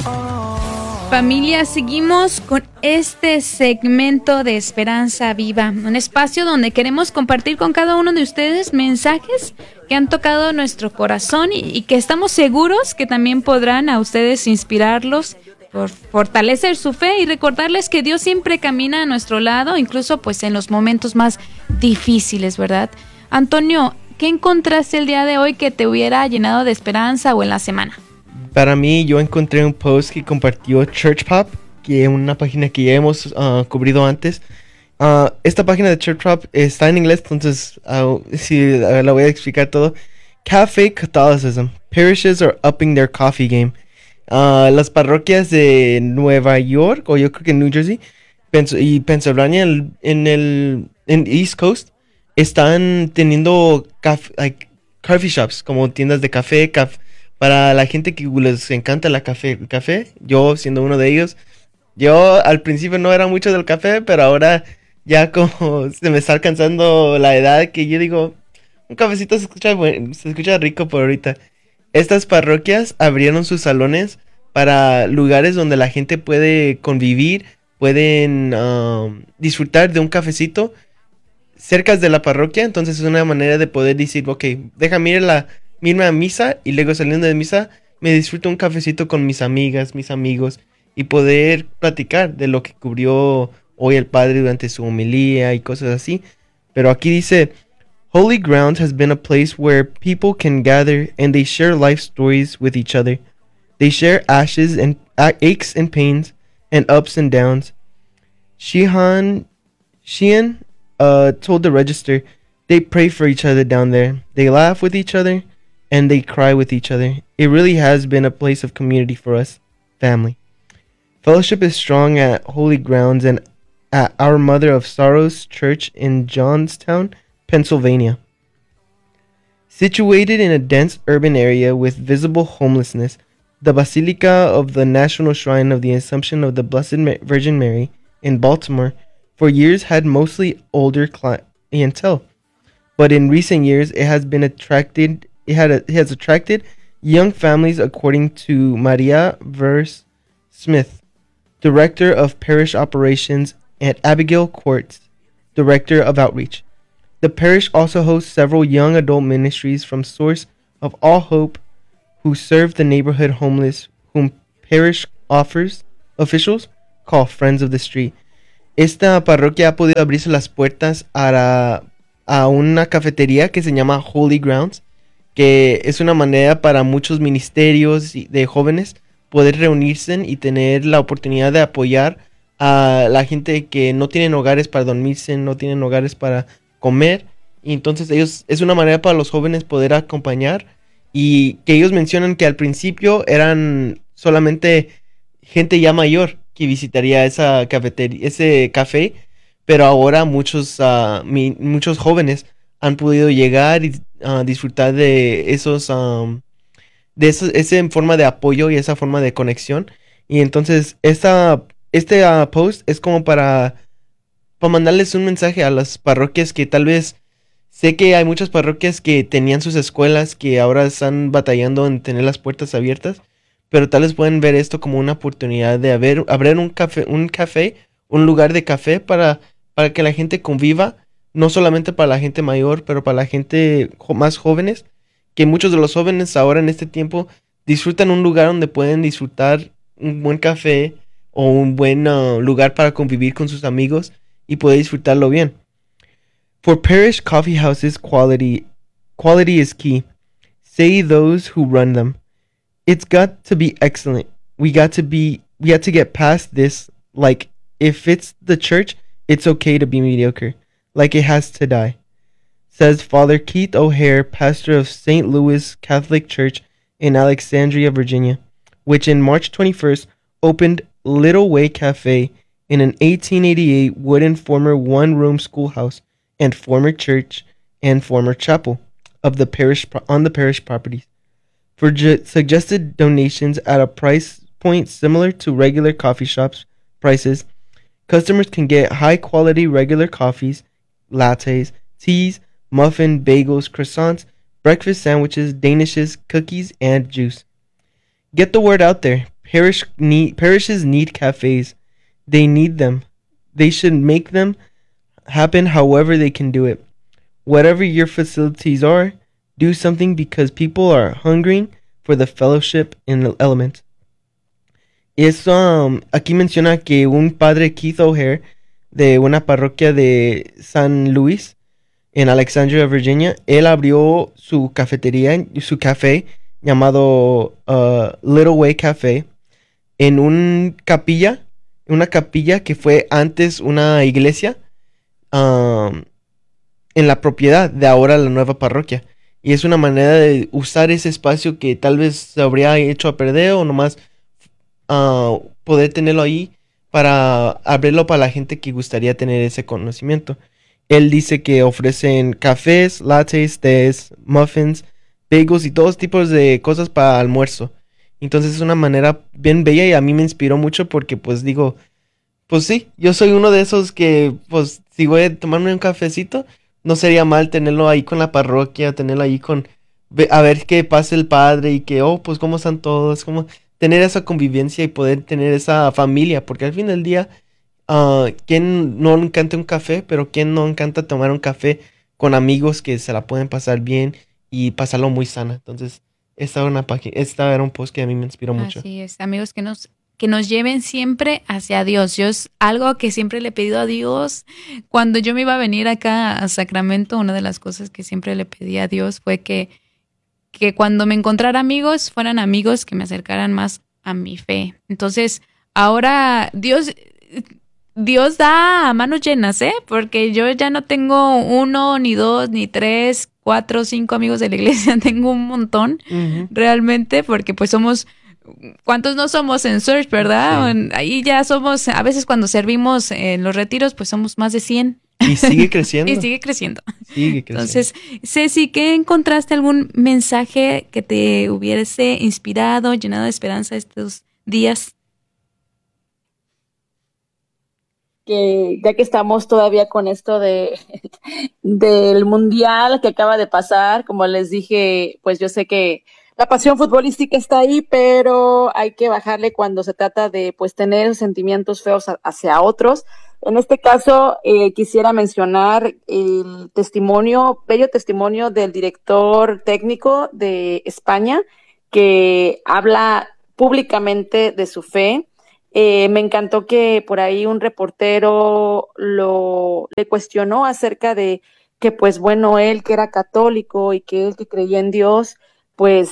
Familia, seguimos con este segmento de Esperanza Viva, un espacio donde queremos compartir con cada uno de ustedes mensajes que han tocado nuestro corazón y que estamos seguros que también podrán a ustedes inspirarlos por fortalecer su fe y recordarles que Dios siempre camina a nuestro lado, incluso pues en los momentos más difíciles, ¿verdad? Antonio, ¿qué encontraste el día de hoy que te hubiera llenado de esperanza o en la semana? Para mí, yo encontré un post que compartió Church Pop, que es una página que ya hemos cubrido antes. Esta página de Church Pop está en inglés, entonces sí, la voy a explicar todo. Cafe Catholicism. Parishes are upping their coffee game. Las parroquias de Nueva York, o yo creo que New Jersey, y Pennsylvania, en East Coast, están teniendo coffee shops, como tiendas de café, para la gente que les encanta el café, yo siendo uno de ellos. Yo al principio no era mucho del café, pero ahora ya como se me está alcanzando la edad que yo digo, un cafecito se escucha rico por ahorita. Estas parroquias abrieron sus salones para lugares donde la gente puede convivir, pueden disfrutar de un cafecito cerca de la parroquia. Entonces es una manera de poder decir, ok, déjame irme a misa y luego saliendo de misa me disfruto un cafecito con mis amigas, mis amigos y poder platicar de lo que cubrió hoy el padre durante su homilía y cosas así. Pero aquí dice, Holy Ground has been a place where people can gather and they share life stories with each other. They share ashes and aches and pains and ups and downs. Sheehan told the register, they pray for each other down there. They laugh with each other and they cry with each other. It really has been a place of community for us, family. Fellowship is strong at Holy Grounds and at Our Mother of Sorrows Church in Johnstown, Pennsylvania. Situated in a dense urban area with visible homelessness, the Basilica of the National Shrine of the Assumption of the Blessed Virgin Mary in Baltimore for years had mostly older clientele. But in recent years, it has attracted young families, according to Maria Verse Smith, Director of Parish Operations, and Abigail Quartz, Director of Outreach. The parish also hosts several young adult ministries from Source of All Hope, who serve the neighborhood homeless, whom parish officials call Friends of the Street. Esta parroquia ha podido abrirse las puertas a una cafetería que se llama Holy Grounds, que es una manera para muchos ministerios de jóvenes poder reunirse y tener la oportunidad de apoyar a la gente que no tienen hogares para dormirse, no tienen hogares para comer, y entonces es una manera para los jóvenes poder acompañar, y que ellos mencionan que al principio eran solamente gente ya mayor que visitaría esa cafetería, ese café, pero ahora muchos jóvenes han podido llegar y disfrutar de esa forma de apoyo y esa forma de conexión. Y entonces este post es como para mandarles un mensaje a las parroquias que tal vez, sé que hay muchas parroquias que tenían sus escuelas que ahora están batallando en tener las puertas abiertas, pero tal vez pueden ver esto como una oportunidad de abrir un lugar de café para que la gente conviva, no solamente para la gente mayor, pero para la gente más jóvenes, que muchos de los jóvenes ahora en este tiempo disfrutan un lugar donde pueden disfrutar un buen café o un buen lugar para convivir con sus amigos y poder disfrutarlo bien. For parish coffee houses, quality is key. Say those who run them. It's got to be excellent. We had to get past this. Like, if it's the church, it's okay to be mediocre. Like, it has to die. Says Father Keith O'Hare, pastor of St. Louis Catholic Church in Alexandria, Virginia, which in March 21st opened Little Way Cafe in an 1888 wooden former one-room schoolhouse and former church and former chapel of the parish on the parish properties. For suggested donations at a price point similar to regular coffee shops prices, customers can get high-quality regular coffees, lattes, teas, muffin, bagels, croissants, breakfast sandwiches, danishes, cookies, and juice. Get the word out there. parishes need cafes. They need them. They should make them happen however they can do it. Whatever your facilities are, do something because people are hungering for the fellowship in the element. Eso, aquí menciona que un padre, Keith O'Hare, de una parroquia de San Luis, en Alexandria, Virginia, él abrió su cafetería, su café, llamado Little Way Café, en una capilla que fue antes una iglesia, en la propiedad de ahora la nueva parroquia. Y es una manera de usar ese espacio que tal vez se habría hecho a perder o nomás poder tenerlo ahí para abrirlo para la gente que gustaría tener ese conocimiento. Él dice que ofrecen cafés, lattes, tés, muffins, bagels y todos tipos de cosas para almuerzo. Entonces es una manera bien bella y a mí me inspiró mucho porque pues digo, pues sí, yo soy uno de esos que pues si voy a tomarme un cafecito, no sería mal tenerlo ahí con la parroquia, tenerlo ahí con, a ver qué pasa el padre y que, oh, pues cómo están todos, como tener esa convivencia y poder tener esa familia, porque al fin del día, ¿quién no le encanta un café? Pero ¿quién no encanta tomar un café con amigos que se la pueden pasar bien y pasarlo muy sana? Entonces, esta era un post que a mí me inspiró mucho. Así es, amigos, que nos lleven siempre hacia Dios. Yo es algo que siempre le he pedido a Dios. Cuando yo me iba a venir acá a Sacramento, una de las cosas que siempre le pedí a Dios fue que cuando me encontrara amigos, fueran amigos que me acercaran más a mi fe. Entonces, ahora Dios da a manos llenas, ¿eh? Porque yo ya no tengo uno, ni dos, ni tres, cuatro, cinco amigos de la iglesia. Tengo un montón, realmente, porque pues somos... ¿Cuántos no somos en Search, verdad? Sí. Ahí ya somos, a veces cuando servimos en los retiros, pues somos más de 100. Y sigue creciendo. Y sigue creciendo. Sigue creciendo. Entonces, Ceci, ¿qué encontraste? ¿Algún mensaje que te hubiese inspirado, llenado de esperanza estos días? Que ya que estamos todavía con esto del mundial que acaba de pasar, como les dije, pues yo sé que la pasión futbolística está ahí, pero hay que bajarle cuando se trata de pues tener sentimientos feos hacia otros. En este caso, quisiera mencionar el bello testimonio del director técnico de España, que habla públicamente de su fe. Me encantó que por ahí un reportero le cuestionó acerca de que, pues bueno, él que era católico y que él que creía en Dios, pues,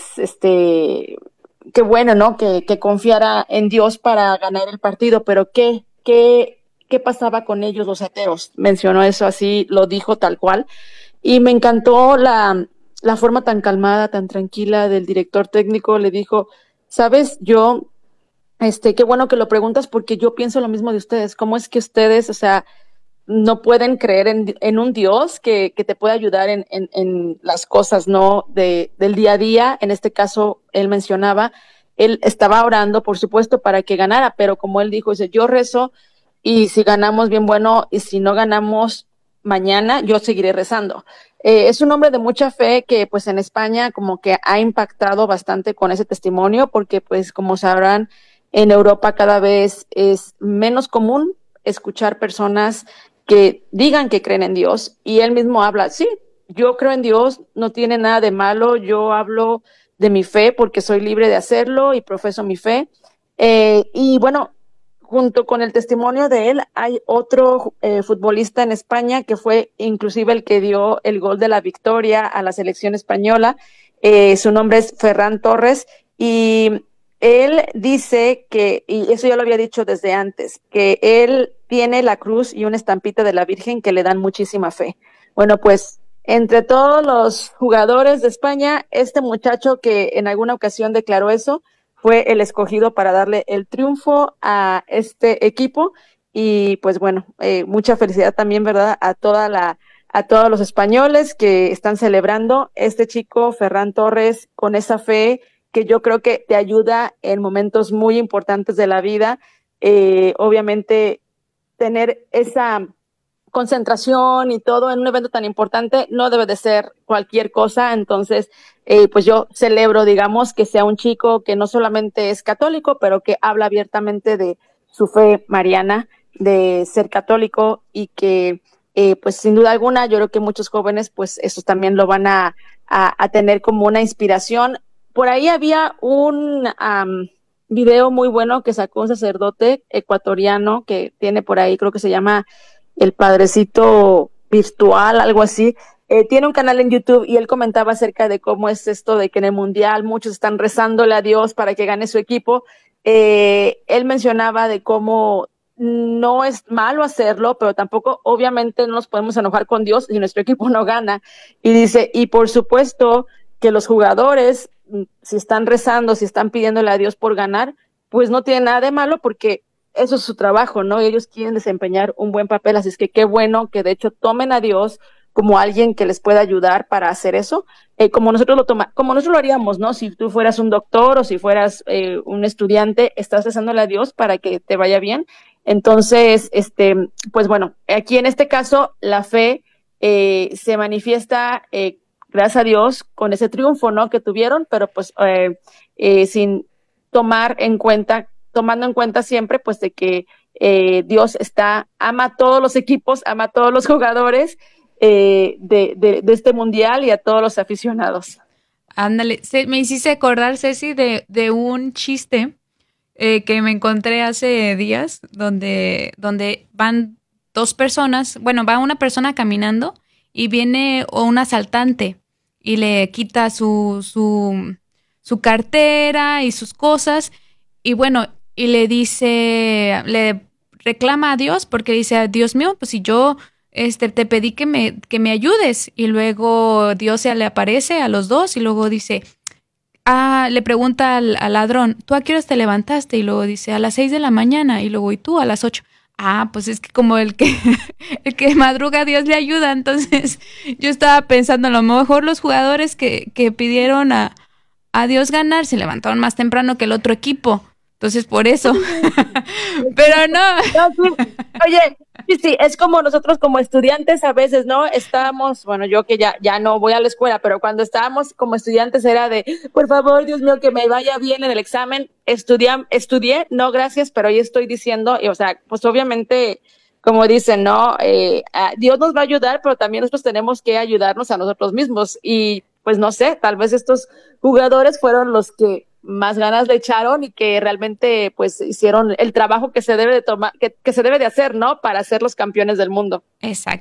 qué bueno, ¿no? Que confiara en Dios para ganar el partido, pero ¿qué pasaba con ellos los ateos? Mencionó eso así, lo dijo tal cual, y me encantó la forma tan calmada, tan tranquila del director técnico. Le dijo, sabes, qué bueno que lo preguntas porque yo pienso lo mismo de ustedes. ¿Cómo es que ustedes, o sea, no pueden creer en un Dios que te puede ayudar en las cosas, ¿no? Del día a día? En este caso, él estaba orando, por supuesto, para que ganara, pero como él dijo, dice, yo rezo y si ganamos, bien bueno, y si no ganamos mañana, yo seguiré rezando. Es un hombre de mucha fe que pues en España como que ha impactado bastante con ese testimonio porque pues como sabrán, en Europa cada vez es menos común escuchar personas que digan que creen en Dios, y él mismo habla, sí, yo creo en Dios, no tiene nada de malo, yo hablo de mi fe porque soy libre de hacerlo y profeso mi fe. Y bueno, junto con el testimonio de él, hay otro futbolista en España que fue inclusive el que dio el gol de la victoria a la selección española. Su nombre es Ferran Torres, y él dice que, y eso ya lo había dicho desde antes, que él tiene la cruz y una estampita de la Virgen que le dan muchísima fe. Bueno, pues entre todos los jugadores de España, este muchacho que en alguna ocasión declaró eso, fue el escogido para darle el triunfo a este equipo. Y pues bueno, mucha felicidad también, ¿verdad? A todos los españoles que están celebrando este chico, Ferran Torres, con esa fe que yo creo que te ayuda en momentos muy importantes de la vida. Obviamente, tener esa concentración y todo en un evento tan importante no debe de ser cualquier cosa. Entonces, pues yo celebro, digamos, que sea un chico que no solamente es católico, pero que habla abiertamente de su fe mariana, de ser católico y que pues sin duda alguna yo creo que muchos jóvenes pues eso también lo van a tener como una inspiración. Por ahí había un video muy bueno que sacó un sacerdote ecuatoriano que tiene por ahí, creo que se llama El Padrecito Virtual, algo así. Tiene un canal en YouTube y él comentaba acerca de cómo es esto de que en el Mundial muchos están rezándole a Dios para que gane su equipo. Él mencionaba de cómo no es malo hacerlo, pero tampoco obviamente no nos podemos enojar con Dios si nuestro equipo no gana. Y dice, y por supuesto que los jugadores, si están rezando, si están pidiéndole a Dios por ganar, pues no tiene nada de malo porque eso es su trabajo, ¿no? Y ellos quieren desempeñar un buen papel, así es que qué bueno que de hecho tomen a Dios como alguien que les pueda ayudar para hacer eso, como nosotros como nosotros lo haríamos, ¿no? Si tú fueras un doctor o si fueras un estudiante, estás rezándole a Dios para que te vaya bien. Entonces, pues bueno, aquí en este caso la fe se manifiesta, gracias a Dios, con ese triunfo, ¿no? Que tuvieron, pero pues sin tomando en cuenta siempre, pues de que Dios ama a todos los equipos, ama a todos los jugadores de este mundial y a todos los aficionados. Ándale, me hiciste acordar, Ceci, de un chiste que me encontré hace días, donde van dos personas, bueno, va una persona caminando y viene un asaltante y le quita su cartera y sus cosas, y bueno, y le dice, le reclama a Dios porque dice, Dios mío, pues si yo te pedí que me ayudes, y luego Dios se le aparece a los dos y luego dice, le pregunta al ladrón, ¿tú a qué horas te levantaste? Y luego dice, a las 6 de la mañana, y luego, ¿y tú? A las 8. Pues es que como el que el que madruga, Dios le ayuda. Entonces yo estaba pensando, a lo mejor los jugadores que pidieron a Dios ganar se levantaron más temprano que el otro equipo. Entonces por eso. Pero no. No, sí. Oye, sí, es como nosotros como estudiantes a veces, ¿no? Estábamos, bueno, yo que ya no voy a la escuela, pero cuando estábamos como estudiantes era de, por favor, Dios mío, que me vaya bien en el examen. Estudié, no, gracias, pero hoy estoy diciendo, o sea, pues obviamente, como dicen, ¿no? Dios nos va a ayudar, pero también nosotros tenemos que ayudarnos a nosotros mismos. Y pues no sé, tal vez estos jugadores fueron los que más ganas le echaron y que realmente pues hicieron el trabajo que se debe de tomar, que se debe de hacer, ¿no? Para ser los campeones del mundo. Exacto.